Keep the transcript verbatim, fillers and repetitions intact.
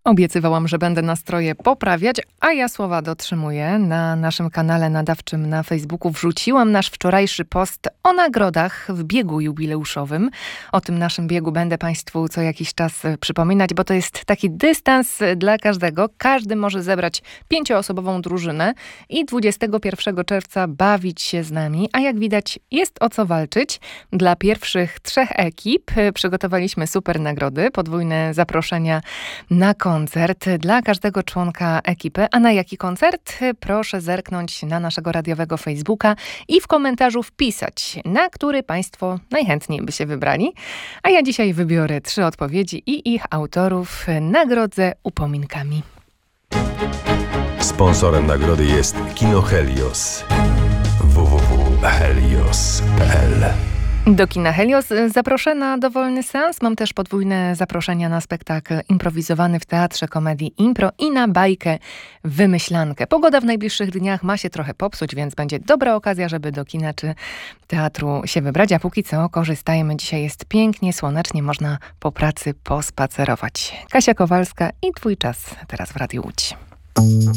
Obiecywałam, że będę nastroje poprawiać, a ja słowa dotrzymuję. Na naszym kanale nadawczym na Facebooku wrzuciłam nasz wczorajszy post o nagrodach w biegu jubileuszowym. O tym naszym biegu będę Państwu co jakiś czas przypominać, bo to jest taki dystans dla każdego. Każdy może zebrać pięcioosobową drużynę i dwudziestego pierwszego czerwca bawić się z nami. A jak widać, jest o co walczyć. Dla pierwszych trzech ekip przygotowaliśmy super nagrody, podwójne zaproszenia na koncert. Koncert dla każdego członka ekipy. A na jaki koncert? Proszę zerknąć na naszego radiowego Facebooka i w komentarzu wpisać, na który Państwo najchętniej by się wybrali. A ja dzisiaj wybiorę trzy odpowiedzi i ich autorów nagrodzę upominkami. Sponsorem nagrody jest Kino Helios. w w w kropka helios kropka p l. Do kina Helios zaproszę na dowolny seans. Mam też podwójne zaproszenia na spektakl improwizowany w Teatrze Komedii Impro i na bajkę Wymyślankę. Pogoda w najbliższych dniach ma się trochę popsuć, więc będzie dobra okazja, żeby do kina czy teatru się wybrać. A póki co korzystajmy. Dzisiaj jest pięknie, słonecznie. Można po pracy pospacerować. Kasia Kowalska i Twój czas teraz w Radiu Łódź.